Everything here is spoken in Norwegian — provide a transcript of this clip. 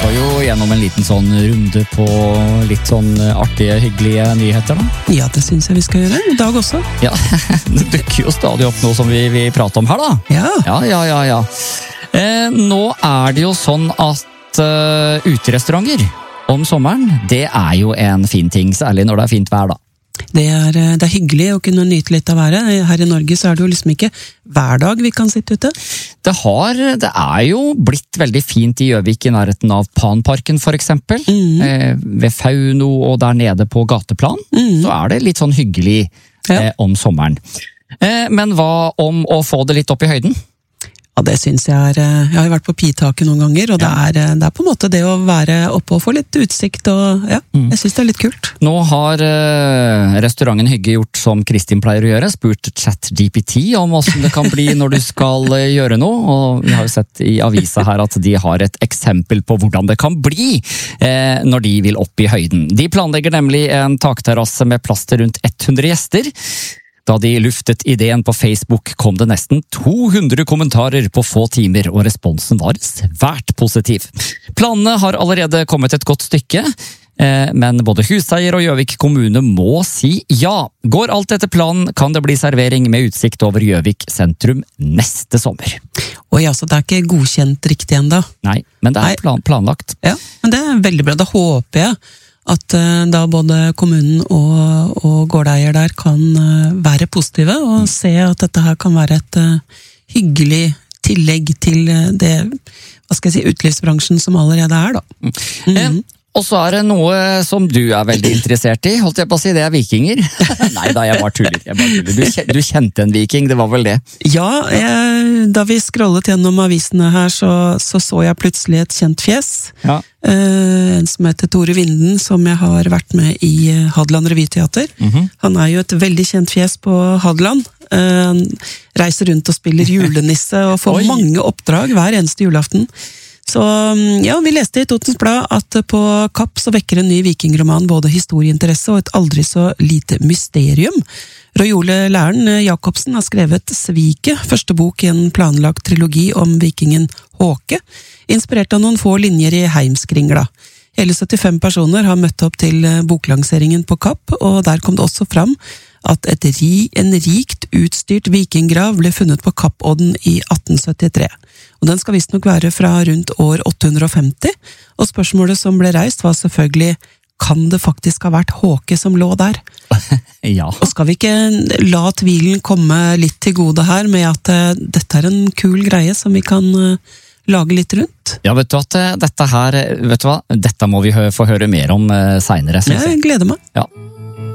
skal jo gjennom en liten sånn runde på litt sånn artige, hyggelige nyheter da. Ja, det synes jeg vi skal gjøre. I dag også. Ja, det dukker jo stadig opp noe som vi prater om her da. Ja. Nå det jo sånn at uterestauranter om sommeren, det jo en fin ting, særlig når det fint vær da. Det er hyggelig å kunne nyte litt av været. Her i Norge så det jo liksom ikke hver dag vi kan sitte ute. Det jo blitt veldig fint i Gjøvik i nærheten av Panparken for eksempel. Ved Fauno og der nede på gateplan, så det litt sånn hyggelig om sommeren. Men hva om å få det litt opp i høyden? Ja, det synes jeg jeg har jo vært på Pitaket noen ganger, og det på en måte det å være oppe og få litt utsikt, og jeg synes det litt kult. Nå har restauranten Hygge gjort som Kristin pleier å gjøre, spurt ChatGPT om hvordan det kan bli når du skal gjøre noe, og vi har jo sett i avisa her at de har et eksempel på hvordan det kan bli når de vil opp i høyden. De planlegger nemlig en takterrasse med plass til rundt 100 gjester. Da de luftet ideen på Facebook kom det nesten 200 kommentarer på få timer, og responsen var svært positiv. Planene har allerede kommet et godt stykke, men både huseier og Gjøvik kommune må si ja. Går alt etter planen, kan det bli servering med utsikt over Gjøvik sentrum neste sommer. Oi, altså det ikke godkjent riktig enda. Nei, men det planlagt. Ja, men det veldig bra. Da håper jeg at da både kommunen og gårdeier der kan være positive og se at dette her kan være et hyggelig tillegg til det, hva skal jeg si, utelivsbransjen som allerede da. Og så det noe som du veldig interessert i, holdt jeg på å si, det vikinger. Nei da, jeg bare tuller. Du kjente en viking, det var vel det? Ja, da vi scrollet gjennom avisene her, så jeg plutselig et kjent fjes. Ja. En som heter Tore Vinden, som jeg har vært med i Hadeland Revyteater. Han jo et veldig kjent fjes på Hadeland. Han reiser rundt og spiller julenisse og får mange oppdrag hver eneste julaften. Så ja, vi leste i Totens Blad at på Kapp så vekker en ny vikingroman både historieinteresse og et aldri så lite mysterium. Royole Læren Jacobsen har skrevet Sviket, første bok i en planlagt trilogi om vikingen Håke, inspirert av noen få linjer i Heimskringla. Hele 75 personer har møtt opp til boklanseringen på Kapp, og der kom det også fram at en rikt utstyrt vikinggrav ble funnet på Kappodden i 1873. Og den skal visstnok være fra rundt år 850, og spørsmålet som ble reist var selvfølgelig, kan det faktisk ha vært Håke som lå der? Ja. Og skal vi ikke la tvilen komme litt til gode her, med at dette en kul greie som vi kan lage litt rundt? Ja, vet du at dette må vi få høre mer om senere. Jeg gleder meg. Ja.